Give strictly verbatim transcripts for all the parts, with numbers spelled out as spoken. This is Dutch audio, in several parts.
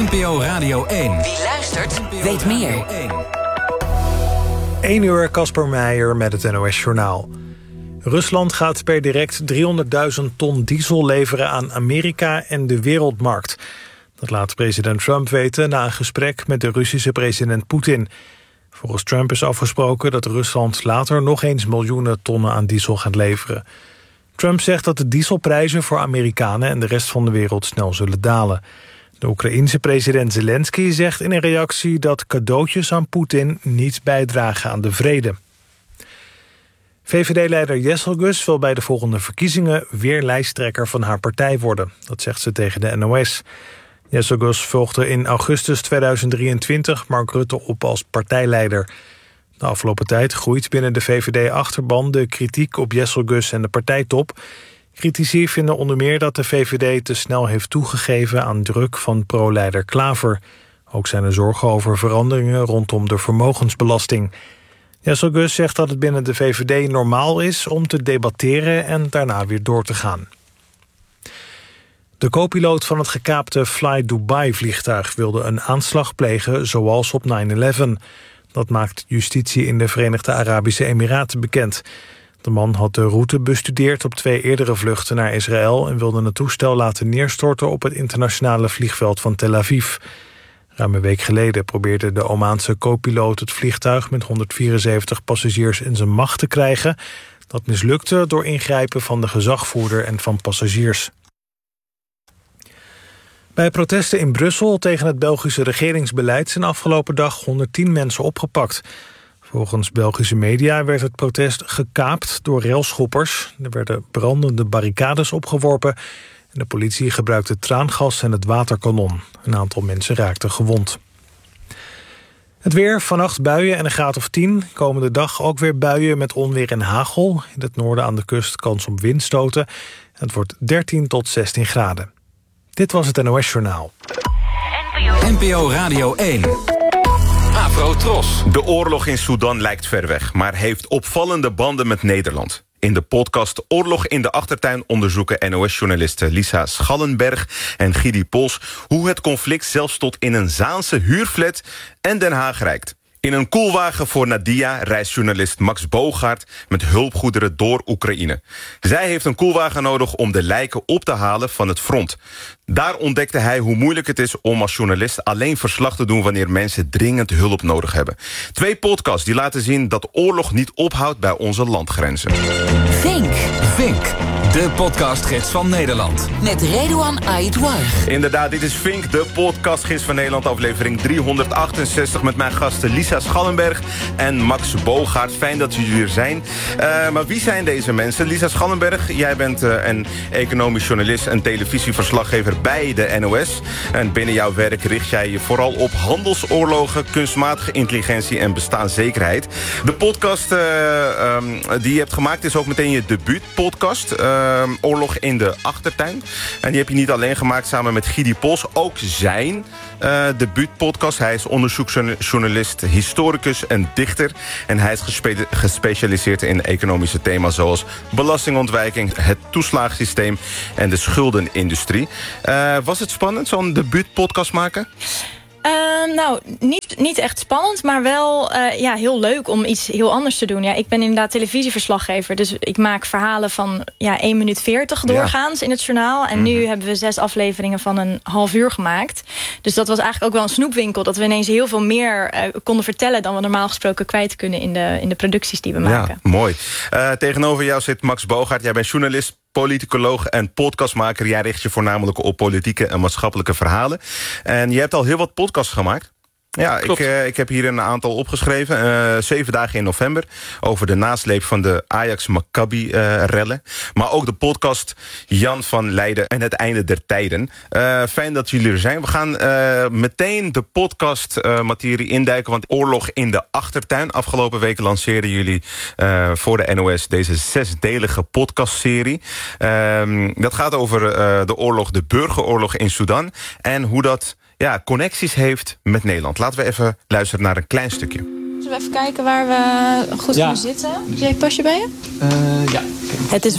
N P O Radio één. Wie luistert, weet meer. één uur, Casper Meijer met het N O S-journaal. Rusland gaat per direct driehonderdduizend ton diesel leveren aan Amerika en de wereldmarkt. Dat laat president Trump weten na een gesprek met de Russische president Poetin. Volgens Trump is afgesproken dat Rusland later nog eens miljoenen tonnen aan diesel gaat leveren. Trump zegt dat de dieselprijzen voor Amerikanen en de rest van de wereld snel zullen dalen. De Oekraïense president Zelensky zegt in een reactie dat cadeautjes aan Poetin niet bijdragen aan de vrede. V V D-leider Jesselgus wil bij de volgende verkiezingen weer lijsttrekker van haar partij worden. Dat zegt ze tegen de N O S. Jesselgus volgde in augustus tweeduizend drieëntwintig Mark Rutte op als partijleider. De afgelopen tijd groeit binnen de V V D-achterban de kritiek op Jesselgus en de partijtop. Critici vinden onder meer dat de V V D te snel heeft toegegeven aan druk van pro-leider Klaver. Ook zijn er zorgen over veranderingen rondom de vermogensbelasting. Jesselgus zegt dat het binnen de V V D normaal is om te debatteren en daarna weer door te gaan. De co-piloot van het gekaapte Fly Dubai-vliegtuig wilde een aanslag plegen zoals op nine eleven. Dat maakt justitie in de Verenigde Arabische Emiraten bekend. De man had de route bestudeerd op twee eerdere vluchten naar Israël en wilde het toestel laten neerstorten op het internationale vliegveld van Tel Aviv. Ruim een week geleden probeerde de Omaanse co-piloot het vliegtuig met honderdvierenzeventig passagiers in zijn macht te krijgen. Dat mislukte door ingrijpen van de gezagvoerder en van passagiers. Bij protesten in Brussel tegen het Belgische regeringsbeleid zijn afgelopen dag honderdtien mensen opgepakt. Volgens Belgische media werd het protest gekaapt door railschoppers. Er werden brandende barricades opgeworpen en de politie gebruikte traangas en het waterkanon. Een aantal mensen raakten gewond. Het weer, vannacht buien en een graad of tien. Komende dag ook weer buien met onweer en hagel. In het noorden aan de kust kans op windstoten. Het wordt dertien tot zestien graden. Dit was het N O S-journaal. N P O Radio één. Afro Tros. De oorlog in Sudan lijkt ver weg, maar heeft opvallende banden met Nederland. In de podcast Oorlog in de Achtertuin onderzoeken N O S-journalisten Lisa Schallenberg en Gidi Pols hoe het conflict zelfs tot in een Zaanse huurflat en Den Haag reikt. In een koelwagen voor Nadia reist journalist Max Bogaert met hulpgoederen door Oekraïne. Zij heeft een koelwagen nodig om de lijken op te halen van het front. Daar ontdekte hij hoe moeilijk het is om als journalist alleen verslag te doen wanneer mensen dringend hulp nodig hebben. Twee podcasts die laten zien dat oorlog niet ophoudt bij onze landgrenzen. Vink. Vink, de podcastgids van Nederland. Met Redouan Aïdouar. Inderdaad, dit is Vink, de podcastgids van Nederland, aflevering driehonderdachtenzestig... met mijn gasten Lisa Schallenberg en Max Bogaert. Fijn dat jullie er zijn. Uh, maar wie zijn deze mensen? Lisa Schallenberg, jij bent uh, een economisch journalist en televisieverslaggever bij de N O S. En binnen jouw werk richt jij je vooral op handelsoorlogen, kunstmatige intelligentie en bestaanszekerheid. De podcast uh, um, die je hebt gemaakt is ook meteen je debuutpodcast, uh, Oorlog in de Achtertuin. En die heb je niet alleen gemaakt samen met Gidi Pols, ook zijn uh, debuutpodcast. Hij is onderzoeksjournalist, historicus en dichter. En hij is gespe- gespecialiseerd in economische thema's zoals belastingontwijking, het toeslagensysteem en de schuldenindustrie. Uh, was het spannend, zo'n debuutpodcast maken? Uh, nou, niet, niet echt spannend, maar wel uh, ja, heel leuk om iets heel anders te doen. Ja, ik ben inderdaad televisieverslaggever, dus ik maak verhalen van ja, één minuut veertig doorgaans ja. in het journaal. En mm-hmm. nu hebben we zes afleveringen van een half uur gemaakt. Dus dat was eigenlijk ook wel een snoepwinkel, dat we ineens heel veel meer uh, konden vertellen dan we normaal gesproken kwijt kunnen in de, in de producties die we maken. Ja, mooi. Uh, tegenover jou zit Max Bogaert. Jij bent journalist, politicoloog en podcastmaker. Jij richt je voornamelijk op politieke en maatschappelijke verhalen. En je hebt al heel wat podcasts gemaakt. Ja, ik, uh, ik heb hier een aantal opgeschreven. Uh, zeven dagen in november. Over de nasleep van de Ajax-Maccabi-rellen. Uh, maar ook de podcast Jan van Leiden en het einde der tijden. Uh, fijn dat jullie er zijn. We gaan uh, meteen de podcastmaterie uh, induiken. Want Oorlog in de Achtertuin. Afgelopen weken lanceerden jullie uh, voor de N O S deze zesdelige podcastserie. Uh, dat gaat over uh, de oorlog, de burgeroorlog in Sudan. En hoe dat ja, connecties heeft met Nederland. Laten we even luisteren naar een klein stukje. Zullen we even kijken waar we goed ja. kunnen zitten? Jij pasje bij je? Uh, ja. Het is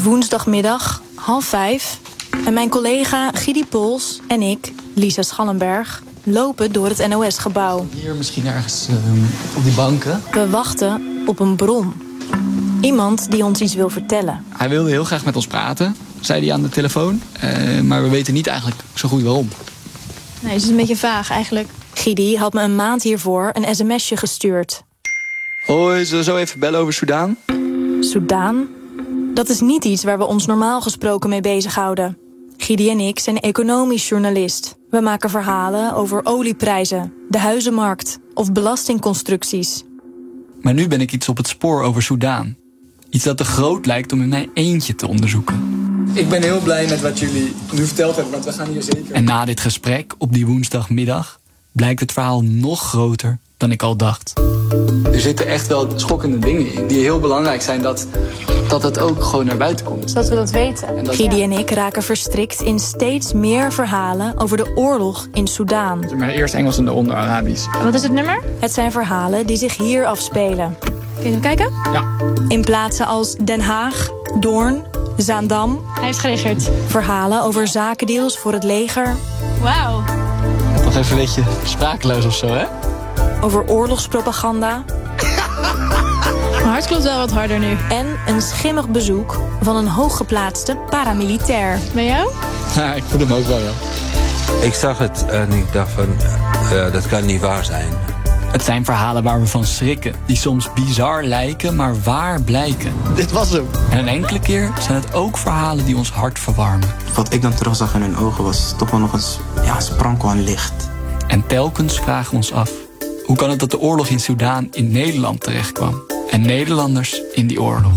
woensdagmiddag, half vijf. En mijn collega Gidi Pols en ik, Lisa Schallenberg, lopen door het N O S-gebouw. Hier misschien ergens uh, op die banken. We wachten op een bron. Iemand die ons iets wil vertellen. Hij wilde heel graag met ons praten, zei hij aan de telefoon. Uh, maar we weten niet eigenlijk zo goed waarom. Nee, het is een beetje vaag eigenlijk. Gidi had me een maand hiervoor een sms'je gestuurd. Hoi, zullen we zo even bellen over Soudaan? Soudaan? Dat is niet iets waar we ons normaal gesproken mee bezighouden. Gidi en ik zijn economisch journalist. We maken verhalen over olieprijzen, de huizenmarkt of belastingconstructies. Maar nu ben ik iets op het spoor over Soudaan. Iets dat te groot lijkt om in mijn eentje te onderzoeken. Ik ben heel blij met wat jullie nu verteld hebben, want we gaan hier zeker... En na dit gesprek op die woensdagmiddag blijkt het verhaal nog groter dan ik al dacht. Er zitten echt wel schokkende dingen in die heel belangrijk zijn dat, dat het ook gewoon naar buiten komt. Zodat we dat weten. En dat, Gidi ja. en ik raken verstrikt in steeds meer verhalen over de oorlog in Soudaan. Maar eerst Engels en daaronder Arabisch. Wat is het nummer? Het zijn verhalen die zich hier afspelen. Kun je even kijken? Ja. In plaatsen als Den Haag, Doorn, Zaandam. Hij heeft gereageerd. Verhalen over zakendeals voor het leger. Wauw. Nog even een beetje sprakeloos of zo, hè? Over oorlogspropaganda. Mijn hart klopt wel wat harder nu. En een schimmig bezoek van een hooggeplaatste paramilitair. Ben jou? Ja, ik voel hem ook wel, ja. Ik zag het en ik dacht van, uh, dat kan niet waar zijn. Het zijn verhalen waar we van schrikken. Die soms bizar lijken, maar waar blijken. Dit was hem. En een enkele keer zijn het ook verhalen die ons hart verwarmen. Wat ik dan terugzag in hun ogen was toch wel nog eens ja, een sprankel aan licht. En telkens vragen we ons af, hoe kan het dat de oorlog in Soudaan in Nederland terechtkwam? En Nederlanders in die oorlog.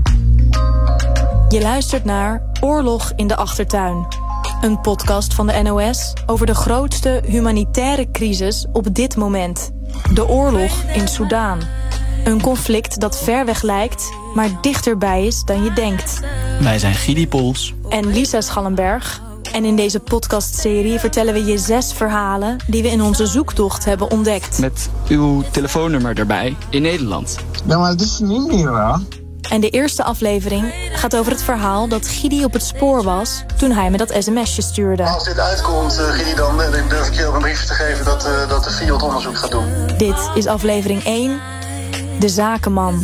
Je luistert naar Oorlog in de Achtertuin. Een podcast van de N O S over de grootste humanitaire crisis op dit moment. De oorlog in Soudaan. Een conflict dat ver weg lijkt, maar dichterbij is dan je denkt. Wij zijn Gidi Pols en Lisa Schallenberg. En in deze podcastserie vertellen we je zes verhalen die we in onze zoektocht hebben ontdekt. Met uw telefoonnummer erbij in Nederland. Ja, maar het is niet meer, hè? En de eerste aflevering gaat over het verhaal dat Gidi op het spoor was toen hij me dat sms'je stuurde. Als dit uitkomt, uh, Gidi, dan uh, durf ik je ook een briefje te geven dat, uh, dat de Fiat onderzoek gaat doen. Dit is aflevering één, De Zakenman.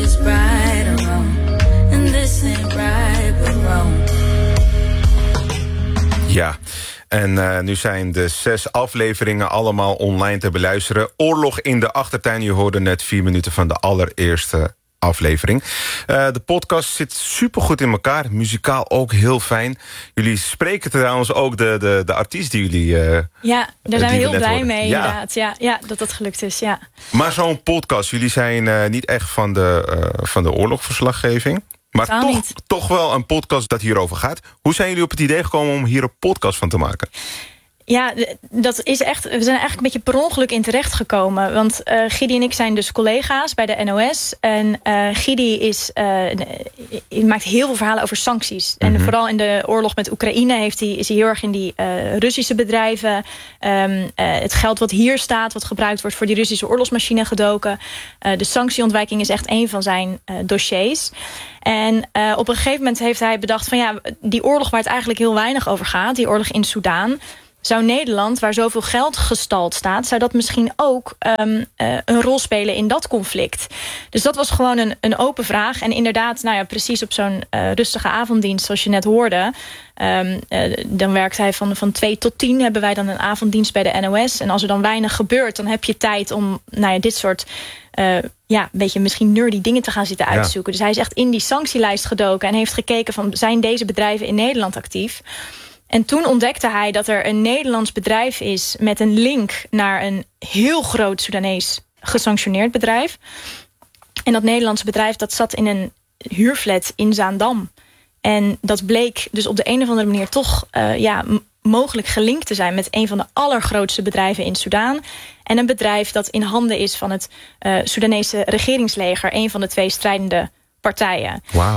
Ja, en uh, nu zijn de zes afleveringen allemaal online te beluisteren. Oorlog in de Achtertuin, je hoorde net vier minuten van de allereerste aflevering. Uh, de podcast zit supergoed in elkaar. Muzikaal ook heel fijn. Jullie spreken trouwens ook de, de, de artiest die jullie... Uh, ja, daar zijn we heel blij horen. mee ja. inderdaad. Ja, ja, dat dat gelukt is, ja. Maar zo'n podcast, jullie zijn uh, niet echt van de, uh, van de oorlogverslaggeving. Maar toch, toch wel een podcast dat hierover gaat. Hoe zijn jullie op het idee gekomen om hier een podcast van te maken? Ja, dat is echt. We zijn eigenlijk een beetje per ongeluk in terecht gekomen. Want uh, Gidi en ik zijn dus collega's bij de N O S. En uh, Gidi is, uh, maakt heel veel verhalen over sancties. Mm-hmm. En vooral in de oorlog met Oekraïne heeft hij, is hij heel erg in die uh, Russische bedrijven. Um, uh, het geld wat hier staat, wat gebruikt wordt voor die Russische oorlogsmachine gedoken. Uh, de sanctieontwijking is echt een van zijn uh, dossiers. En uh, op een gegeven moment heeft hij bedacht van ja, die oorlog waar het eigenlijk heel weinig over gaat, die oorlog in Soudaan. Zou Nederland, waar zoveel geld gestald staat, zou dat misschien ook um, uh, een rol spelen in dat conflict? Dus dat was gewoon een, een open vraag. En inderdaad, nou ja, precies op zo'n uh, rustige avonddienst, zoals je net hoorde. Um, uh, dan werkt hij van, van twee tot tien, hebben wij dan een avonddienst bij de N O S. En als er dan weinig gebeurt, dan heb je tijd om nou ja, dit soort uh, ja, een beetje misschien nerdy dingen te gaan zitten uitzoeken. Ja. Dus hij is echt in die sanctielijst gedoken en heeft gekeken van, zijn deze bedrijven in Nederland actief? En toen ontdekte hij dat er een Nederlands bedrijf is met een link naar een heel groot Soedanees gesanctioneerd bedrijf. En dat Nederlandse bedrijf dat zat in een huurflat in Zaandam. En dat bleek dus op de een of andere manier toch uh, ja, m- mogelijk gelinkt te zijn met een van de allergrootste bedrijven in Soudaan. En een bedrijf dat in handen is van het uh, Soedanese regeringsleger, een van de twee strijdende partijen. Wauw.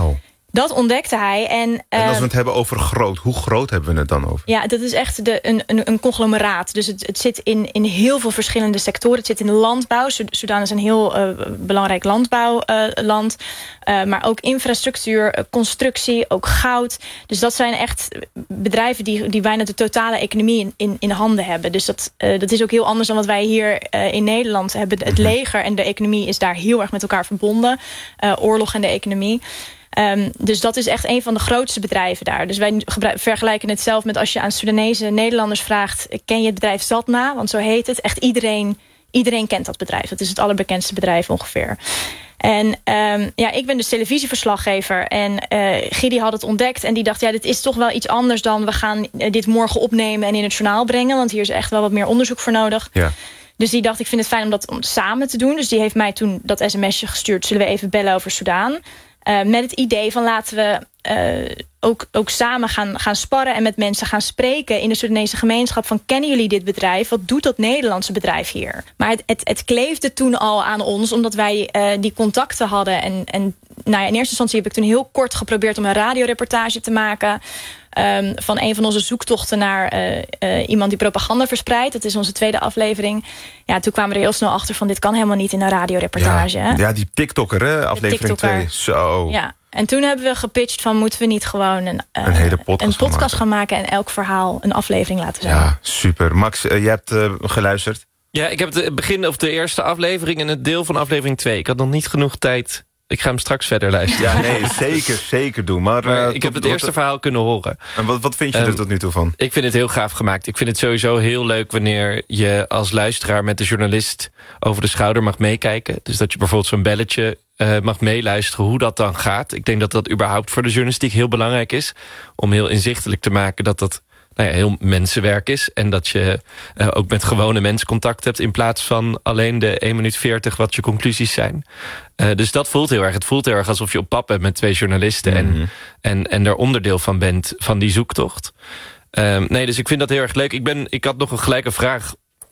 Dat ontdekte hij. En, uh, en als we het hebben over groot, hoe groot hebben we het dan over? Ja, dat is echt de, een, een, een conglomeraat. Dus het, het zit in, in heel veel verschillende sectoren. Het zit in de landbouw. Sudan is een heel uh, belangrijk landbouwland. Uh, uh, maar ook infrastructuur, uh, constructie, ook goud. Dus dat zijn echt bedrijven die, die bijna de totale economie in, in, in handen hebben. Dus dat, uh, dat is ook heel anders dan wat wij hier uh, in Nederland hebben. Het leger en de economie is daar heel erg met elkaar verbonden. Uh, oorlog en de economie. Um, dus dat is echt een van de grootste bedrijven daar. Dus wij vergelijken het zelf met als je aan Soedanese Nederlanders vraagt... ken je het bedrijf Zatna? Want zo heet het. Echt iedereen, iedereen kent dat bedrijf. Dat is het allerbekendste bedrijf ongeveer. En um, ja, ik ben dus televisieverslaggever. En uh, Gidi had het ontdekt. En die dacht, ja, dit is toch wel iets anders dan... we gaan dit morgen opnemen en in het journaal brengen. Want hier is echt wel wat meer onderzoek voor nodig. Ja. Dus die dacht, ik vind het fijn om dat om samen te doen. Dus die heeft mij toen dat sms'je gestuurd. Zullen we even bellen over Soedan? Uh, met het idee van laten we uh, ook, ook samen gaan, gaan sparren... en met mensen gaan spreken in de Soedanese gemeenschap... van kennen jullie dit bedrijf? Wat doet dat Nederlandse bedrijf hier? Maar het, het, het kleefde toen al aan ons, omdat wij uh, die contacten hadden. En, en nou ja, in eerste instantie heb ik toen heel kort geprobeerd... om een radioreportage te maken... Um, van een van onze zoektochten naar uh, uh, iemand die propaganda verspreidt. Dat is onze tweede aflevering. Ja, toen kwamen we er heel snel achter van dit kan helemaal niet in een radioreportage. Ja, ja die TikToker, hè? Aflevering twee. Zo. Ja, en toen hebben we gepitcht van moeten we niet gewoon een, uh, een, hele podcast, een podcast maken. gaan maken... en elk verhaal een aflevering laten zijn. Ja, super. Max, uh, jij hebt uh, geluisterd? Ja, ik heb het begin of de eerste aflevering en het deel van aflevering twee. Ik had nog niet genoeg tijd... Ik ga hem straks verder luisteren. Ja, nee, zeker, zeker doen. Maar, uh, maar ik tot, heb het eerste tot, verhaal kunnen horen. En wat, wat vind je um, er tot nu toe van? Ik vind het heel gaaf gemaakt. Ik vind het sowieso heel leuk wanneer je als luisteraar... met de journalist over de schouder mag meekijken. Dus dat je bijvoorbeeld zo'n belletje uh, mag meeluisteren hoe dat dan gaat. Ik denk dat dat überhaupt voor de journalistiek heel belangrijk is. Om heel inzichtelijk te maken dat dat... Nou ja, heel mensenwerk is. En dat je uh, ook met gewone mensen contact hebt... in plaats van alleen de één minuut veertig wat je conclusies zijn. Uh, dus dat voelt heel erg. Het voelt heel erg alsof je op pad bent met twee journalisten... Mm-hmm. en, en, en er onderdeel van bent van die zoektocht. Um, nee, dus ik vind dat heel erg leuk. Ik, ben, ik had nog een gelijke vraag.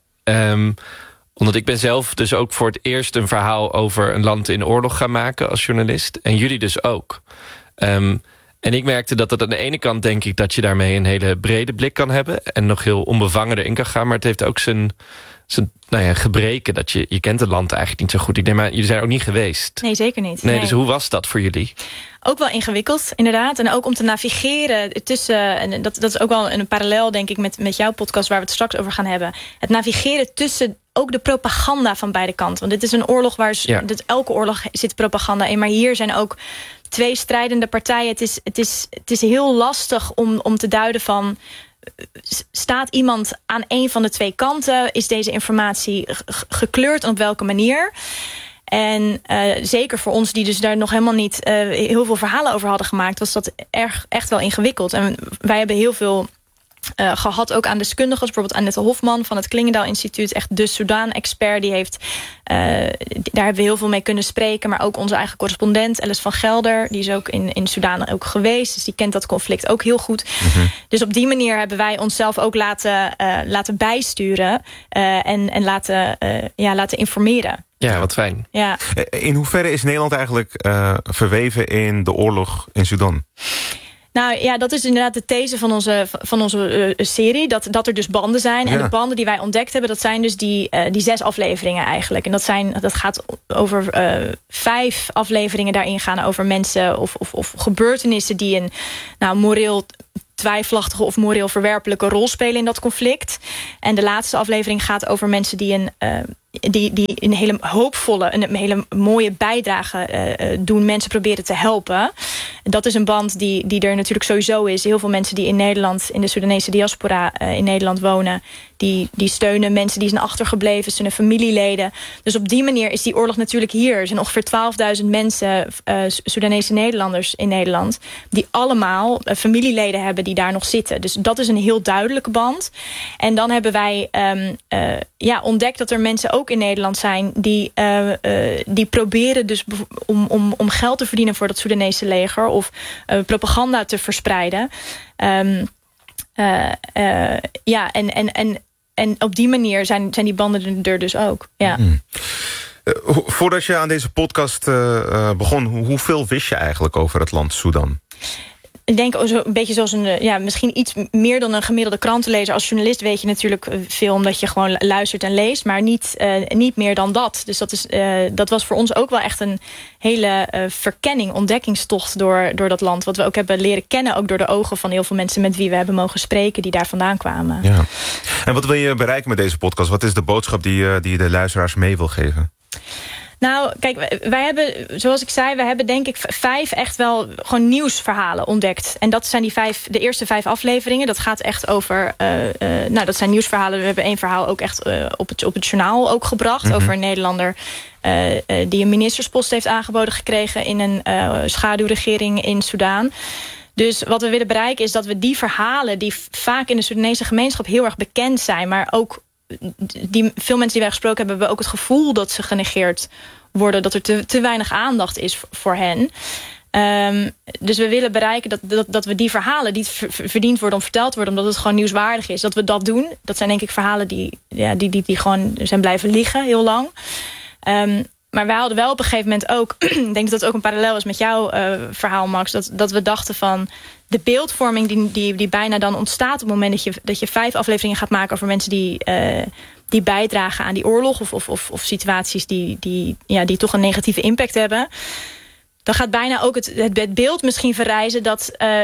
Um, omdat ik ben zelf dus ook voor het eerst een verhaal... over een land in oorlog gaan maken als journalist. En jullie dus ook. Um, En ik merkte dat het aan de ene kant denk ik... dat je daarmee een hele brede blik kan hebben... en nog heel onbevangen erin kan gaan. Maar het heeft ook zijn, zijn nou ja, gebreken. Dat je, je kent het land eigenlijk niet zo goed. Ik denk maar, jullie zijn ook niet geweest. Nee, zeker niet. Nee, nee. Dus hoe was dat voor jullie? Ook wel ingewikkeld, inderdaad. En ook om te navigeren tussen... en dat, dat is ook wel een parallel, denk ik, met, met jouw podcast... waar we het straks over gaan hebben. Het navigeren tussen ook de propaganda van beide kanten. Want dit is een oorlog waar... Ja. Dit, elke oorlog zit propaganda in. Maar hier zijn ook twee strijdende partijen. Het is, het is, het is heel lastig om, om te duiden van... staat iemand aan een van de twee kanten? Is deze informatie gekleurd en op welke manier? En uh, zeker voor ons die dus daar nog helemaal niet uh, heel veel verhalen over hadden gemaakt... was dat erg, echt wel ingewikkeld. En wij hebben heel veel uh, gehad ook aan deskundigen. Bijvoorbeeld Annette Hofman van het Klingendaal Instituut. Echt de Soedan-expert. Die heeft, uh, daar hebben we heel veel mee kunnen spreken. Maar ook onze eigen correspondent Alice van Gelder. Die is ook in, in Soedan ook geweest. Dus die kent dat conflict ook heel goed. Mm-hmm. Dus op die manier hebben wij onszelf ook laten, uh, laten bijsturen. Uh, en en laten, uh, ja, laten informeren. Ja, wat fijn. Ja. In hoeverre is Nederland eigenlijk uh, verweven in de oorlog in Sudan? Nou ja, dat is inderdaad de these van onze, van onze uh, serie. Dat, dat er dus banden zijn. Ja. En de banden die wij ontdekt hebben, dat zijn dus die, uh, die zes afleveringen eigenlijk. En dat, zijn, dat gaat over uh, vijf afleveringen daarin gaan over mensen of, of, of gebeurtenissen die een nou, moreel twijfelachtige of moreel verwerpelijke rol spelen in dat conflict. En de laatste aflevering gaat over mensen die een... Uh, Die, die een hele hoopvolle, een hele mooie bijdrage uh, doen. Mensen proberen te helpen. Dat is een band die, die er natuurlijk sowieso is. Heel veel mensen die in Nederland, in de Soedanese diaspora uh, in Nederland wonen... Die, die steunen mensen die zijn achtergebleven, steunen familieleden. Dus op die manier is die oorlog natuurlijk hier. Er zijn ongeveer twaalfduizend mensen, uh, Soedanese Nederlanders in Nederland... die allemaal uh, familieleden hebben die daar nog zitten. Dus dat is een heel duidelijke band. En dan hebben wij um, uh, ja, ontdekt dat er mensen ook in Nederland zijn... die, uh, uh, die proberen dus om, om, om geld te verdienen voor dat Soedanese leger... of uh, propaganda te verspreiden... Um, Uh, uh, ja, en, en, en, en op die manier zijn, zijn die banden er dus ook. Ja. Mm. Uh, voordat je aan deze podcast uh, uh, begon, hoeveel wist je eigenlijk over het land Sudan? Ik denk zo een beetje zoals een, ja, misschien iets meer dan een gemiddelde krantenlezer. Als journalist weet je natuurlijk veel omdat je gewoon luistert en leest, maar niet, uh, niet meer dan dat. Dus dat, is, uh, dat was voor ons ook wel echt een hele uh, verkenning, ontdekkingstocht door, door dat land. Wat we ook hebben leren kennen, ook door de ogen van heel veel mensen met wie we hebben mogen spreken, die daar vandaan kwamen. Ja. En wat wil je bereiken met deze podcast? Wat is de boodschap die, uh, die je de luisteraars mee wil geven? Nou, kijk, wij hebben, zoals ik zei, we hebben denk ik vijf echt wel gewoon nieuwsverhalen ontdekt. En dat zijn die vijf, de eerste vijf afleveringen. Dat gaat echt over, uh, uh, nou, dat zijn nieuwsverhalen. We hebben één verhaal ook echt uh, op, het, op het journaal ook gebracht. Mm-hmm. Over een Nederlander uh, uh, die een ministerspost heeft aangeboden gekregen in een uh, schaduwregering in Soedan. Dus wat we willen bereiken is dat we die verhalen, die vaak in de Soedanese gemeenschap heel erg bekend zijn, maar ook die, veel mensen die wij gesproken hebben, hebben ook het gevoel dat ze genegeerd worden, dat er te, te weinig aandacht is voor hen. Um, dus we willen bereiken dat, dat, dat we die verhalen die verdiend worden om verteld worden, omdat het gewoon nieuwswaardig is, dat we dat doen. Dat zijn denk ik verhalen die, ja, die, die, die gewoon zijn blijven liggen heel lang. Um, maar wij hadden wel op een gegeven moment ook, ik denk dat dat ook een parallel is met jouw uh, verhaal, Max, dat, dat we dachten van de beeldvorming die, die, die bijna dan ontstaat op het moment dat je, dat je vijf afleveringen gaat maken over mensen die, uh, die bijdragen aan die oorlog of, of, of, of situaties die, die, ja, die toch een negatieve impact hebben. Dan gaat bijna ook het, het beeld misschien verrijzen dat uh,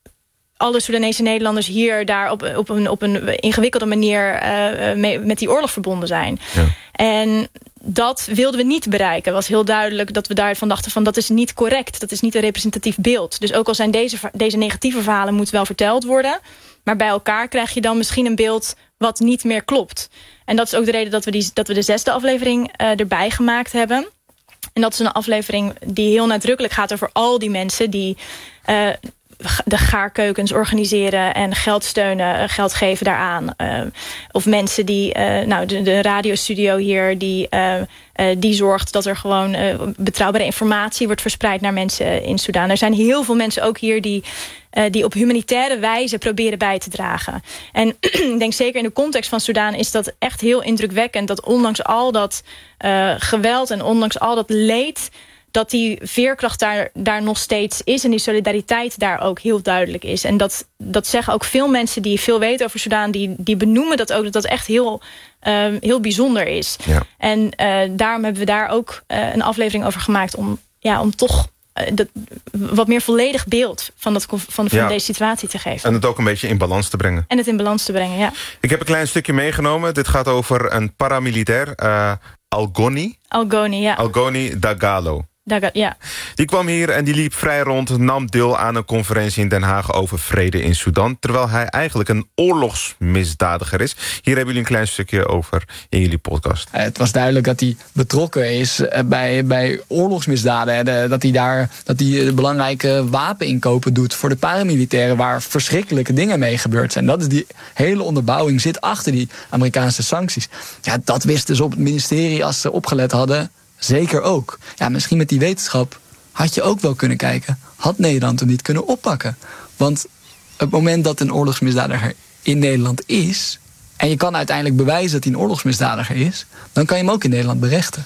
alle Soedanese Nederlanders hier daar op, op, een, op een ingewikkelde manier uh, mee, met die oorlog verbonden zijn. Ja. En dat wilden we niet bereiken. Het was heel duidelijk dat we daarvan dachten van dat is niet correct. Dat is niet een representatief beeld. Dus ook al zijn deze, deze negatieve verhalen moeten wel verteld worden, maar bij elkaar krijg je dan misschien een beeld wat niet meer klopt. En dat is ook de reden dat we, die, dat we de zesde aflevering uh, erbij gemaakt hebben. En dat is een aflevering die heel nadrukkelijk gaat over al die mensen die uh, de gaarkeukens organiseren en geld steunen, geld geven daaraan. Uh, of mensen die, uh, nou de, de radiostudio hier, die, uh, uh, die zorgt dat er gewoon uh, betrouwbare informatie wordt verspreid naar mensen in Soedan. Er zijn heel veel mensen ook hier die, uh, die op humanitaire wijze proberen bij te dragen. En ik denk zeker in de context van Soedan is dat echt heel indrukwekkend, dat ondanks al dat uh, geweld en ondanks al dat leed, dat die veerkracht daar, daar nog steeds is en die solidariteit daar ook heel duidelijk is. En dat, dat zeggen ook veel mensen die veel weten over Soedan, die, die benoemen dat ook, dat dat echt heel, uh, heel bijzonder is. Ja. En uh, daarom hebben we daar ook uh, een aflevering over gemaakt om, ja, om toch uh, dat, wat meer volledig beeld van, dat, van, van ja. deze situatie te geven. En het ook een beetje in balans te brengen. En het in balans te brengen, ja. Ik heb een klein stukje meegenomen. Dit gaat over een paramilitair, uh, Algoni. Algoni, ja. Algoni Dagalo. Ja. Die kwam hier en die liep vrij rond, nam deel aan een conferentie in Den Haag over vrede in Sudan, terwijl hij eigenlijk een oorlogsmisdadiger is. Hier hebben jullie een klein stukje over in jullie podcast. Het was duidelijk dat hij betrokken is bij, bij oorlogsmisdaden. Dat hij daar dat hij belangrijke wapeninkopen doet voor de paramilitairen, waar verschrikkelijke dingen mee gebeurd zijn. Dat is die hele onderbouwing zit achter die Amerikaanse sancties. Ja, dat wisten ze op het ministerie als ze opgelet hadden. Zeker ook. Ja, misschien met die wetenschap had je ook wel kunnen kijken. Had Nederland hem niet kunnen oppakken? Want op het moment dat een oorlogsmisdadiger in Nederland is, en je kan uiteindelijk bewijzen dat hij een oorlogsmisdadiger is, dan kan je hem ook in Nederland berechten.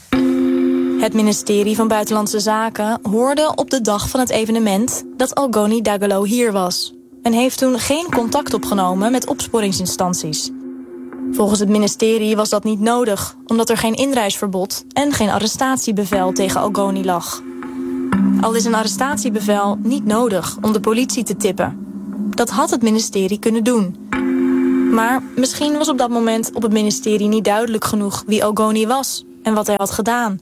Het ministerie van Buitenlandse Zaken hoorde op de dag van het evenement dat Algoni Dagalo hier was. En heeft toen geen contact opgenomen met opsporingsinstanties. Volgens het ministerie was dat niet nodig, omdat er geen inreisverbod en geen arrestatiebevel tegen Algoni lag. Al is een arrestatiebevel niet nodig om de politie te tippen. Dat had het ministerie kunnen doen. Maar misschien was op dat moment op het ministerie niet duidelijk genoeg wie Algoni was en wat hij had gedaan.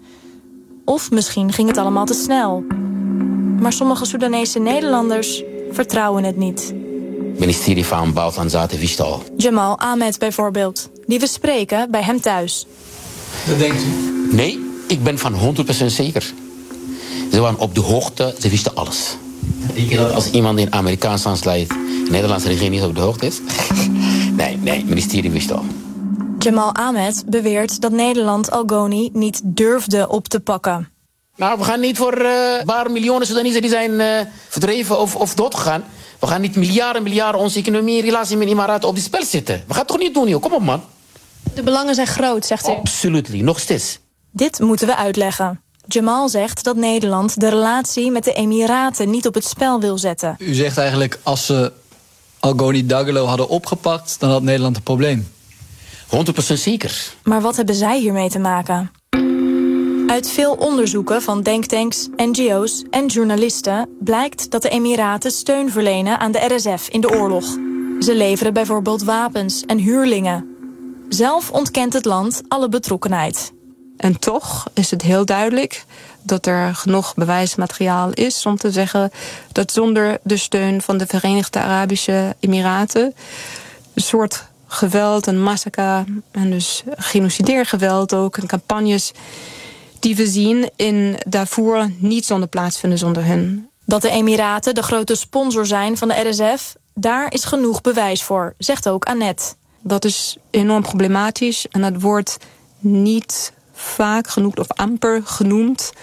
Of misschien ging het allemaal te snel. Maar sommige Soedanese Nederlanders vertrouwen het niet. Het ministerie van Buitenlandse Zaken wist al. Jamal Ahmed bijvoorbeeld, die we spreken bij hem thuis. Dat denkt u? Nee, ik ben van honderd procent zeker. Ze waren op de hoogte, ze wisten alles. Denk je dat als iemand in Amerikaans land leidt, de Nederlandse regering niet op de hoogte is? nee, nee, het ministerie wist al. Jamal Ahmed beweert dat Nederland Algoni niet durfde op te pakken. Nou, we gaan niet voor uh, waar miljoenen Soedanezen die zijn uh, verdreven of, of doodgegaan. We gaan niet miljarden, miljarden onze economie, relatie met Emiraten op die spel zetten. We gaan het toch niet doen, joh. Kom op, man. De belangen zijn groot, zegt u. Absoluut, nog steeds. Dit moeten we uitleggen. Jamal zegt dat Nederland de relatie met de Emiraten niet op het spel wil zetten. U zegt eigenlijk, als ze Algoni Dagalo hadden opgepakt, dan had Nederland een probleem. honderd procent zeker. Maar wat hebben zij hiermee te maken? Uit veel onderzoeken van denktanks, N G O's en journalisten blijkt dat de Emiraten steun verlenen aan de R S F in de oorlog. Ze leveren bijvoorbeeld wapens en huurlingen. Zelf ontkent het land alle betrokkenheid. En toch is het heel duidelijk dat er genoeg bewijsmateriaal is om te zeggen dat zonder de steun van de Verenigde Arabische Emiraten een soort geweld, een massacre en dus genocideergeweld ook en campagnes die we zien in Darfur niet zonder plaatsvinden zonder hun. Dat de Emiraten de grote sponsor zijn van de R S F, daar is genoeg bewijs voor, zegt ook Annette. Dat is enorm problematisch en dat wordt niet vaak genoeg of amper genoemd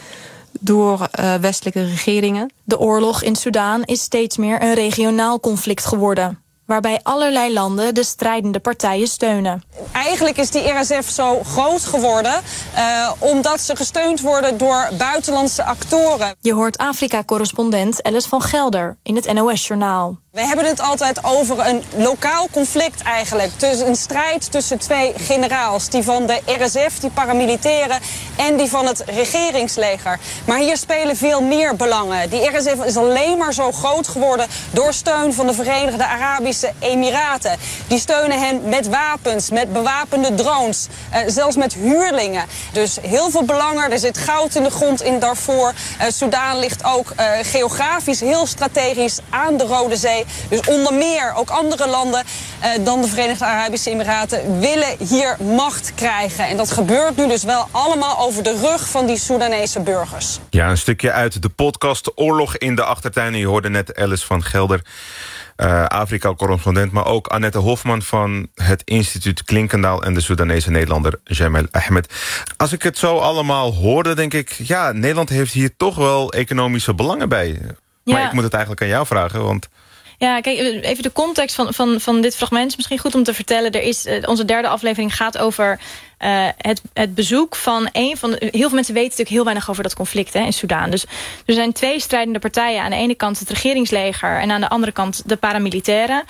door uh, westelijke regeringen. De oorlog in Soedan is steeds meer een regionaal conflict geworden, waarbij allerlei landen de strijdende partijen steunen. Eigenlijk is die R S F zo groot geworden uh, omdat ze gesteund worden door buitenlandse actoren. Je hoort Afrika-correspondent Alice van Gelder in het N O S-journaal. We hebben het altijd over een lokaal conflict eigenlijk. Dus een strijd tussen twee generaals. Die van de R S F, die paramilitairen, en die van het regeringsleger. Maar hier spelen veel meer belangen. Die R S F is alleen maar zo groot geworden door steun van de Verenigde Arabische Emiraten. Die steunen hen met wapens, met bewapende drones, uh, zelfs met huurlingen. Dus heel veel belangen. Er zit goud in de grond in Darfur. Uh, Soedan ligt ook uh, geografisch heel strategisch aan de Rode Zee. Dus onder meer ook andere landen uh, dan de Verenigde Arabische Emiraten willen hier macht krijgen. En dat gebeurt nu dus wel allemaal over de rug van die Soedanese burgers. Ja, een stukje uit de podcast Oorlog in de Achtertuin. En je hoorde net Alice van Gelder, uh, Afrika-correspondent, maar ook Annette Hofman van het instituut Klinkendaal en de Soedanese Nederlander Jamel Ahmed. Als ik het zo allemaal hoorde, denk ik, ja, Nederland heeft hier toch wel economische belangen bij. Maar ja, ik moet het eigenlijk aan jou vragen, want Ja, kijk, even de context van, van, van dit fragment is misschien goed om te vertellen. Er is, uh, onze derde aflevering gaat over uh, het, het bezoek van een van de, heel veel mensen weten natuurlijk heel weinig over dat conflict hè, in Soedan. Dus er zijn twee strijdende partijen. Aan de ene kant het regeringsleger en aan de andere kant de paramilitairen.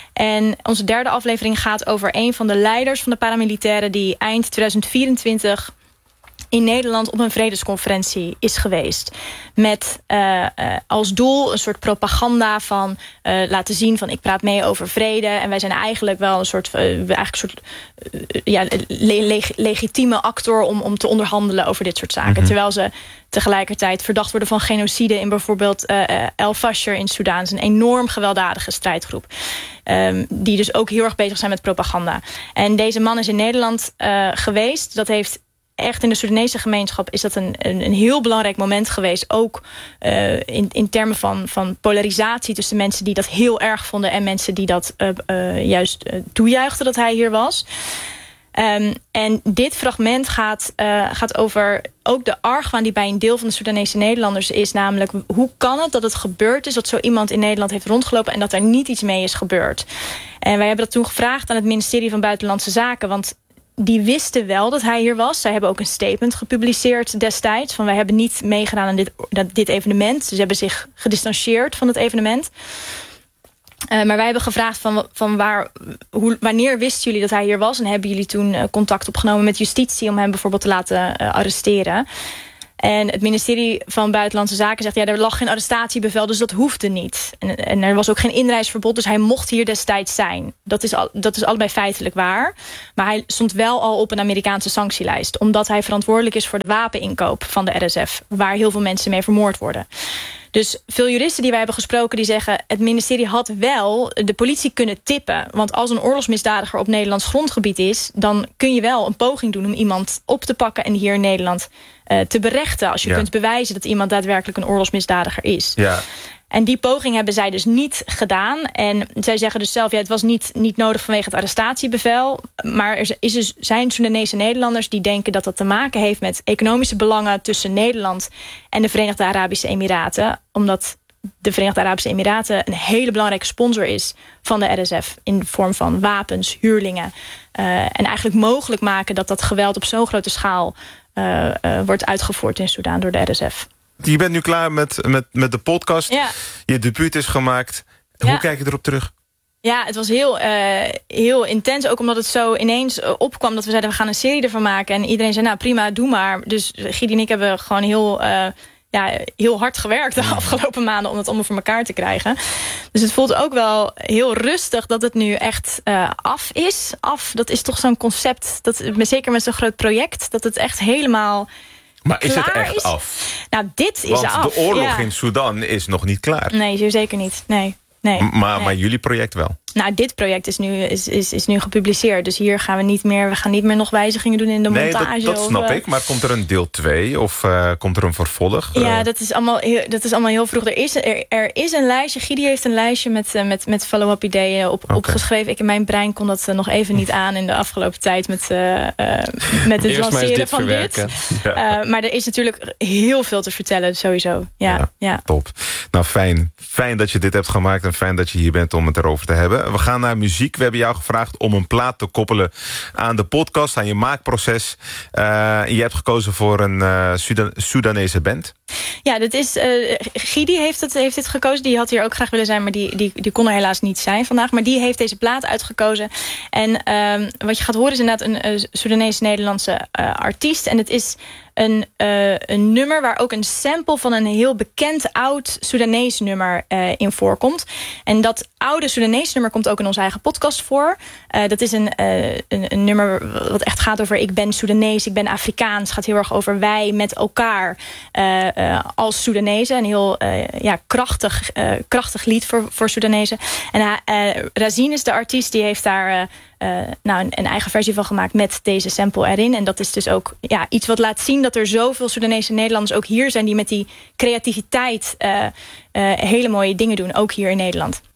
En onze derde aflevering gaat over een van de leiders van de paramilitairen die eind tweeduizend vierentwintig in Nederland op een vredesconferentie is geweest. Met uh, uh, als doel een soort propaganda van uh, laten zien van ik praat mee over vrede. En wij zijn eigenlijk wel een soort, uh, eigenlijk een soort uh, ja, le- leg- legitieme actor om, om te onderhandelen over dit soort zaken. Mm-hmm. Terwijl ze tegelijkertijd verdacht worden van genocide in bijvoorbeeld uh, El Fasher in Soedan. Het is een enorm gewelddadige strijdgroep. Um, die dus ook heel erg bezig zijn met propaganda. En deze man is in Nederland uh, geweest. Dat heeft echt in de Soedanese gemeenschap is dat een, een, een heel belangrijk moment geweest. Ook uh, in, in termen van, van polarisatie tussen mensen die dat heel erg vonden en mensen die dat uh, uh, juist uh, toejuichten dat hij hier was. Um, en dit fragment gaat, uh, gaat over ook de argwaan die bij een deel van de Soedanese Nederlanders is. Namelijk, hoe kan het dat het gebeurd is dat zo iemand in Nederland heeft rondgelopen en dat er niet iets mee is gebeurd? En wij hebben dat toen gevraagd aan het ministerie van Buitenlandse Zaken. Want die wisten wel dat hij hier was. Zij hebben ook een statement gepubliceerd destijds. Van wij hebben niet meegedaan aan dit, dit evenement. Ze hebben zich gedistanceerd van het evenement. Uh, maar wij hebben gevraagd van, van waar, hoe, wanneer wisten jullie dat hij hier was? En hebben jullie toen uh, contact opgenomen met justitie om hem bijvoorbeeld te laten uh, arresteren? En het ministerie van Buitenlandse Zaken zegt, ja, er lag geen arrestatiebevel, dus dat hoefde niet. En, en er was ook geen inreisverbod, dus hij mocht hier destijds zijn. Dat is, al, dat is allebei feitelijk waar. Maar hij stond wel al op een Amerikaanse sanctielijst, omdat hij verantwoordelijk is voor de wapeninkoop van de R S F, waar heel veel mensen mee vermoord worden. Dus veel juristen die wij hebben gesproken, die zeggen, het ministerie had wel de politie kunnen tippen. Want als een oorlogsmisdadiger op Nederlands grondgebied is, dan kun je wel een poging doen om iemand op te pakken en hier in Nederland uh, te berechten. Als je ja. kunt bewijzen dat iemand daadwerkelijk een oorlogsmisdadiger is. Ja. En die poging hebben zij dus niet gedaan. En zij zeggen dus zelf, ja, het was niet, niet nodig vanwege het arrestatiebevel. Maar er is dus, zijn Soedanese Nederlanders die denken dat dat te maken heeft met economische belangen tussen Nederland en de Verenigde Arabische Emiraten. Omdat de Verenigde Arabische Emiraten een hele belangrijke sponsor is van de R S F. In de vorm van wapens, huurlingen. Uh, en eigenlijk mogelijk maken dat dat geweld op zo'n grote schaal uh, uh, wordt uitgevoerd in Soedan door de R S F. Je bent nu klaar met, met, met de podcast. Ja. Je debuut is gemaakt. Hoe Ja. kijk je erop terug? Ja, het was heel, uh, heel intens. Ook omdat het zo ineens uh, opkwam dat we zeiden... we gaan een serie ervan maken. En iedereen zei, nou prima, doe maar. Dus Gidi en ik hebben gewoon heel... Uh, Ja, heel hard gewerkt de afgelopen maanden om het allemaal voor elkaar te krijgen. Dus het voelt ook wel heel rustig dat het nu echt uh, af is. Af, dat is toch zo'n concept, dat, zeker met zo'n groot project... dat het echt helemaal Maar is klaar het echt is. af? Nou, dit is Want af. de oorlog ja. in Sudan is nog niet klaar. Nee, zeer zeker niet. Nee, nee, M- maar, nee. maar jullie project wel? Nou, dit project is nu, is, is, is nu gepubliceerd. Dus hier gaan we niet meer, we gaan niet meer nog wijzigingen doen in de Nee, montage. dat, dat snap of, uh, ik. Maar komt er een deel twee of uh, komt er een vervolg? Ja, Uh, dat is allemaal heel, dat is allemaal heel vroeg. Er is, er, er is een lijstje. Gidi heeft een lijstje met, uh, met, met follow-up ideeën op, Oké. opgeschreven. Ik in mijn brein kon dat uh, nog even niet aan in de afgelopen tijd met, uh, uh, met het Eerst maar eens lanceren dit van verwerken. dit. Ja. Uh, maar er is natuurlijk heel veel te vertellen, sowieso. Ja, ja. ja. Top. Nou, fijn. Fijn dat je dit hebt gemaakt en fijn dat je hier bent om het erover te hebben. We gaan naar muziek. We hebben jou gevraagd om een plaat te koppelen aan de podcast, aan je maakproces. Uh, je hebt gekozen voor een uh, Sudan- Soedanese band. Ja, dat is, uh, Gidi heeft, het, heeft dit gekozen. Die had hier ook graag willen zijn, maar die, die, die kon er helaas niet zijn vandaag. Maar die heeft deze plaat uitgekozen. En um, wat je gaat horen is inderdaad een uh, Soedanese-Nederlandse uh, artiest. En het is een, uh, een nummer waar ook een sample van een heel bekend oud Soedanees nummer uh, in voorkomt. En dat oude Soedanees nummer komt ook in onze eigen podcast voor. Uh, dat is een, uh, een, een nummer wat echt gaat over ik ben Soedanees, ik ben Afrikaans. Het gaat heel erg over wij met elkaar uh, uh, als Soedanezen. Een heel uh, ja, krachtig, uh, krachtig lied voor, voor Soedanezen. En uh, Razine is de artiest, die heeft daar Uh, Uh, nou, een, een eigen versie van gemaakt met deze sample erin. En dat is dus ook ja, iets wat laat zien dat er zoveel Soedanese Nederlanders ook hier zijn die met die creativiteit uh, uh, hele mooie dingen doen, ook hier in Nederland.